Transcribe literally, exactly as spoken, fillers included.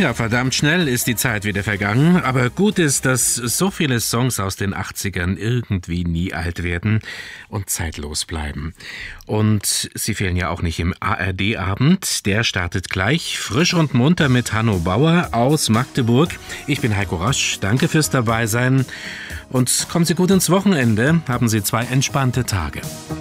Ja, verdammt schnell ist die Zeit wieder vergangen, aber gut ist, dass so viele Songs aus den achtzigern irgendwie nie alt werden und zeitlos bleiben. Und sie fehlen ja auch nicht im A R D-Abend. Der startet gleich frisch und munter mit Hanno Bauer aus Magdeburg. Ich bin Heiko Rosch, danke fürs Dabeisein und kommen Sie gut ins Wochenende, haben Sie zwei entspannte Tage.